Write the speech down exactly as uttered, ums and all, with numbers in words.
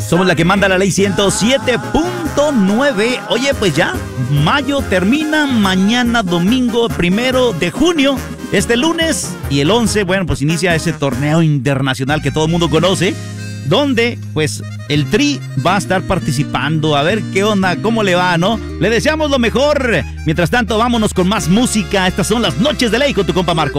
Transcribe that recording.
Somos la que manda la ley ciento siete punto nueve. Oye, pues ya, mayo termina, mañana domingo primero de junio. Este lunes y el once, bueno, pues inicia ese torneo internacional que todo el mundo conoce, donde pues el Tri va a estar participando. A ver qué onda, cómo le va, ¿no? Le deseamos lo mejor. Mientras tanto, vámonos con más música. Estas son las Noches de Ley con tu compa Marco.